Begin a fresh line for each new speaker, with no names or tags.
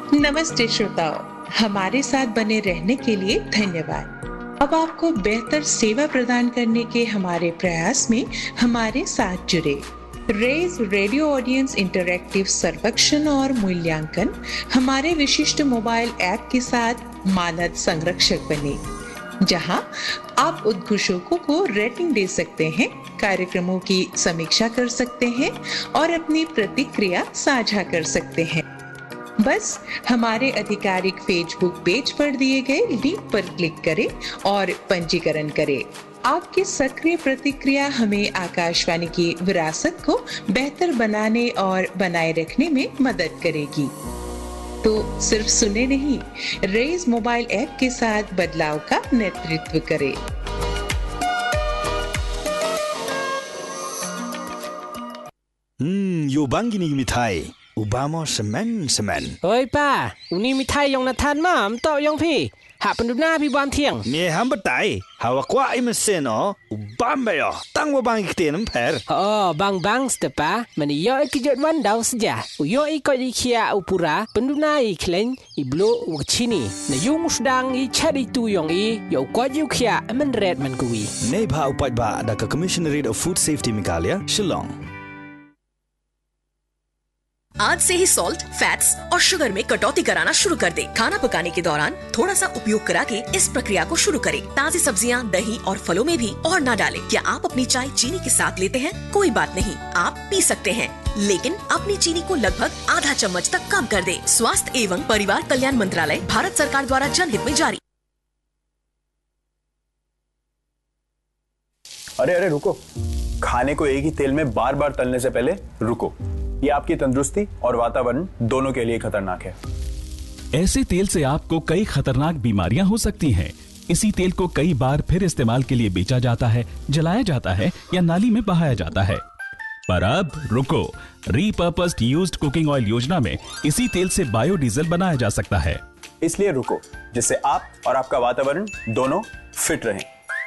नमस्ते श्रोताओ, हमारे साथ बने रहने के लिए धन्यवाद। अब आपको बेहतर सेवा प्रदान करने के हमारे प्रयास में हमारे साथ जुड़े। रेज रेडियो ऑडियंस इंटरैक्टिव सर्वेक्षण और मूल्यांकन हमारे विशिष्ट मोबाइल ऐप के साथ मानद संरक्षक बने, जहां आप उद्घोषकों को रेटिंग दे सकते हैं, कार्यक्रमों की समीक्षा कर सकते हैं और अपनी प्रतिक्रिया साझा कर सकते हैं। बस हमारे आधिकारिक फेसबुक पेज पर दिए गए लिंक पर क्लिक करें और पंजीकरण करें। आपकी सक्रिय प्रतिक्रिया हमें आकाशवाणी की विरासत को बेहतर बनाने और बनाए रखने में मदद करेगी। तो सिर्फ सुने नहीं, रेज मोबाइल ऐप के साथ बदलाव का नेतृत्व करें।
Yo bang gini mithai. Ubamo semen.
Oi pa, uni mithai yang nathan mam to yang pi. Hak penduduk pi ban tiang.
Ni ham betai. Hawa kwa imesen o. Ubam bayo. Tang wa bang ikten per.
Oh, bang stepa. Mani yo ikijot wan daw saja. Uyo ikot ikia upura penduduk iklen iblo wakchini. Na yung sedang i cari tu yang i yo kot ikia menred menkui.
Nei bha upat ba ada ke Commissionerate of Food Safety Meghalaya, Shillong.
आज से ही salt, fats और sugar में कटौती कराना शुरू कर दे। खाना पकाने के दौरान थोड़ा सा उपयोग करा के इस प्रक्रिया को शुरू करें। ताज़ी सब्जियां, दही और फलों में भी और ना डालें। क्या आप अपनी चाय चीनी के साथ लेते हैं? कोई बात नहीं, आप पी सकते हैं, लेकिन अपनी चीनी को लगभग आधा चम्मच तक कम कर दे। स्वास्थ्य एवं परिवार कल्याण मंत्रालय, भारत सरकार द्वारा जनहित में जारी।
अरे रुको, खाने को एक ही तेल में बार बार तलने से पहले रुको। ये आपकी तंदुरुस्ती और वातावरण दोनों के लिए खतरनाक है।
ऐसे तेल से आपको कई खतरनाक बीमारियां हो सकती हैं। इसी तेल को कई बार फिर इस्तेमाल के लिए बेचा जाता है, जलाया जाता है या नाली में बहाया जाता है। पर अब रुको, रीपर्पस्ड यूज्ड कुकिंग ऑयल योजना में इसी तेल से बायोडीजल बनाया जा सकता है।
इसलिए रुको, जिससे आप और आपका वातावरण दोनों फिट रहें।